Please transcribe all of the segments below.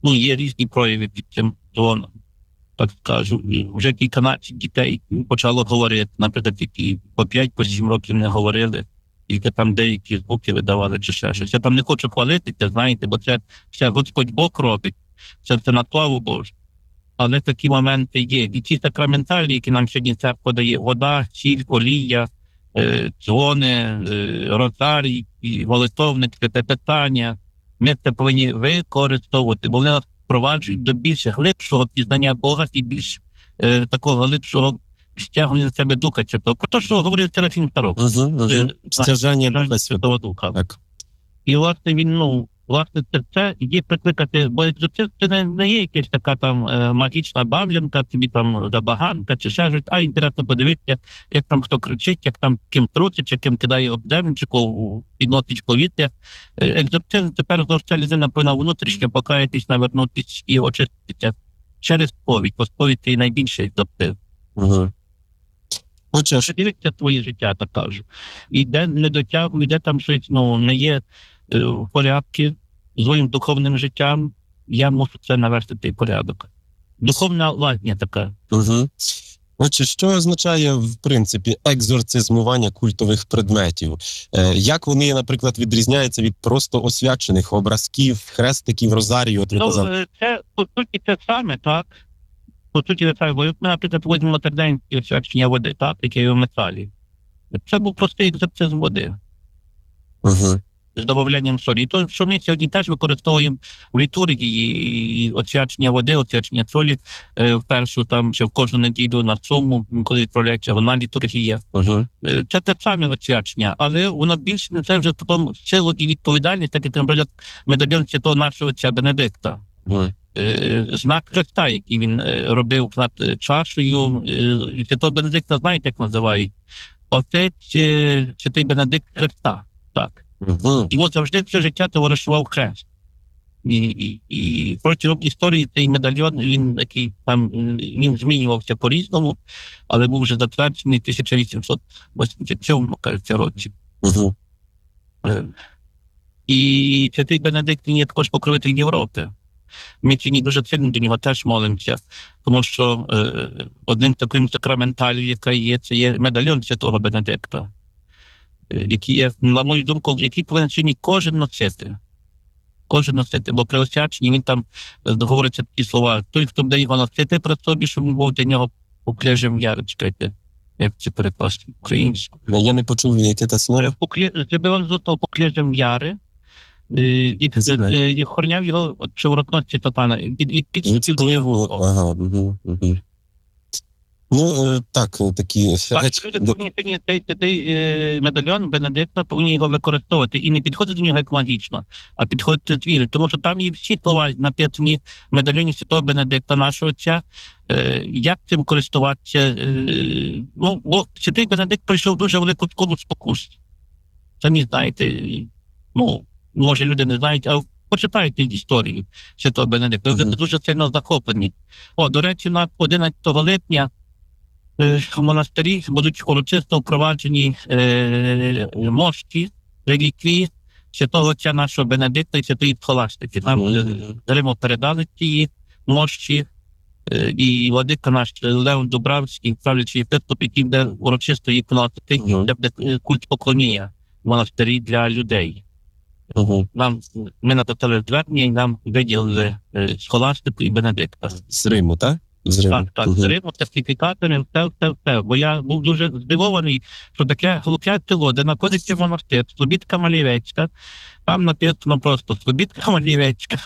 є різні прояви під цим дзвоном. Так скажу, вже кільканадцять дітей почало говорити, наприклад, які по 5-7 років не говорили, тільки там деякі звуки видавали чи ще щось. Я там не хочу хвалитися, знаєте, бо це все Господь Бог робить, це все на славу Божу. Але такі моменти є. І ці сакраментальні, які нам сьогодні церква дає: вода, сіль, олія, дзвони, ротарій, молитовник, святе питання, ми це повинні використовувати, бо вони нас впроваджують до більш глибшого пізнання Бога і більш такого глибшого стягнення на себе Духа Святого. Про те, що говорив Серафім Старок. Стяжання Духа Святого. Духа. Так. І, власне, він, це є прикликати, бо це не є якась така там магічна бавлянка, тобі там забаганка чи ще щось, а інтересно подивитися, як там хто кричить, як там ким трусить, чи ким кидає об землю, чи підносить повітря. Екзорцизм тепер ця людина повинна внутрішньо покаятись, навернутися і очиститися через сповідь, бо сповідь – це найбільший екзорцизм. Отже, дивиться твоє життя, так кажу. І де не дотягує, де там щось, не є в порядку з своїм духовним життям, я мушу це навести в порядок. Духовна лазня така. Отже, що означає, в принципі, екзорцизмування культових предметів? Як вони, наприклад, відрізняються від просто освячених образків, хрестиків, розарію? Це, по суті, це саме, так. По суті, це саме. Бо ми, наприклад, возьмемо латерденське освячення води, так, яке є в металі. Це був простий екзорцизм води. З додаванням солі. І то, що ми сьогодні теж використовуємо в літургії, і освячення води, освячення солі в першу, там, чи в кожну неділю на суму, коли відправляється вона літургія. Це те саме освячення, але воно більше не це вже потім силу і відповідальність, так як, наприклад, медальйон святого нашого отця Бенедикта. Знак Христа, який він робив над чашею. Святого Бенедикта, знаєте, як називають? Отець святий Бенедикт Христа. Так. І от завжди все життя товаришував хрест. І протягом історії цей медальйон, він змінювався по-різному, але був вже затверджений в 1887 році. І святий Бенедикт, він є також покровитель Європи. Ми сьогодні дуже сильно до нього теж молимося, тому що одним таким сакраменталем, яка є, це є медальйон святого Бенедикта, який є, на мою думку, який повинен сьогодні кожен носити. Бо при освяченні він там говориться такі слова: той, хто буде його носити при собі, щоб він був для нього покляжем яри. Чекайте, як це перекласти українською. Я не почув, яке це слово. Щоб він зостав покляжем яри, і охороняв його шиворотності Сатана. Так, такі... Цей медальйон Бенедикта повинні його використовувати. І не підходити до нього як магічно, а підходити з віри. Тому що там є всі слова написані в медальйоні святого Бенедикта, нашого отця, як цим користуватися. Бо святий Бенедикт пройшов дуже велику школу спокус. Самі знаєте, може люди не знають, а почитайте історію святого Бенедикта. Ви дуже сильно захоплені. До речі, на 11 липня в монастирі будуть урочисто впроваджені мощі, реліквії святого отця нашого Бенедикта і святої Схоластики. Нам з Риму передали ці мощі, і владика наш Леон Дубравський, правлячий єпископ, який буде урочисто їх вносити, де буде культ поклоніння в монастирі для людей. Ми написали звернення і нам виділили Схоластику і Бенедикта. З Риму, так? Так, з Риму, сертифікатами, все. Бо я був дуже здивований, що таке глухе село, де знаходиться монастир, Слобідка Малівецька, там написано просто Слобідка Малівецька.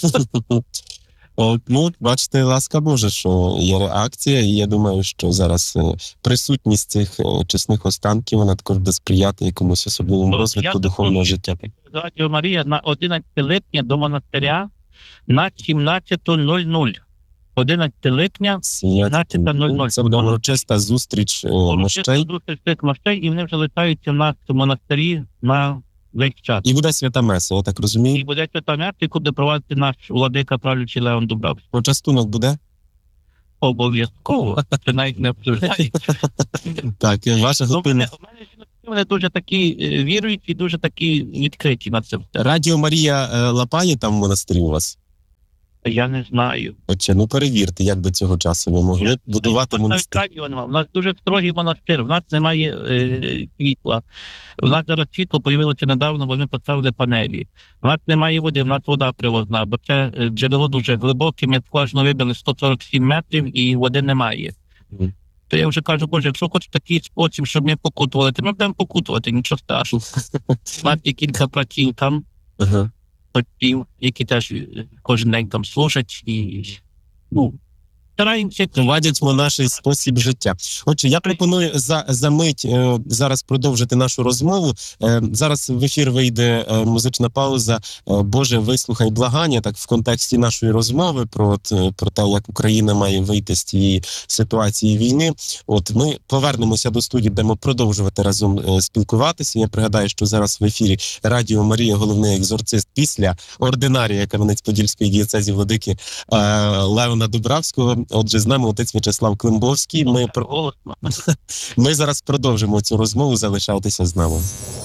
Бачите, ласка Божа, що є реакція, і я думаю, що зараз присутність цих чесних останків, вона також буде сприяти якомусь особливому розвитку духовного життя. Радіо Марія на 11 липня до монастиря на 17:00. 11 липня, 17:00. Це буде урочиста зустріч мощей. І вони вже летаються в нас в монастирі на весь час. І буде свята меса, я так розумію? І буде свята меса, яку буде проводити наш владика, правлячий Леон Дубравський. Почастунок буде? Обов'язково. Це навіть не обсуждається. Так, ваша глибина. Вони дуже такі віруючі, дуже такі відкриті на це. Радіо Марія лапає там в монастирі у вас? Я не знаю. Отче, ну перевірте, як до цього часу ви могли будувати монастир. У нас дуже строгий монастир, у нас немає світла. У нас зараз світло появилося недавно, бо ми поставили панелі. У нас немає води, у нас вода привозна, бо це джерело дуже глибоке, ми скважину вибили 147 метрів і води немає. Мгм. То я вже кажу, Боже, якщо хочеш такий спосіб, щоб ми покутували, то ми будемо покутувати, нічого страшного. У нас є кілька братів там, Ага. батьків, які теж кожен день там служать і стараємося. Вадять наш спосіб життя. Отже, я пропоную за мить зараз продовжити нашу розмову. Зараз в ефір вийде музична пауза «Боже, вислухай благання», так в контексті нашої розмови про те, як Україна має вийти з цієї ситуації війни. От ми повернемося до студії, будемо продовжувати разом спілкуватися. Я пригадаю, що зараз в ефірі Радіо Марія, головний екзорцист після ординарія Кам'янець-Подільської дієцезії владики Леона Дубравського. Отже, з нами отець В'ячеслав Климбовський. Ми зараз продовжимо цю розмову. Залишайтеся з нами.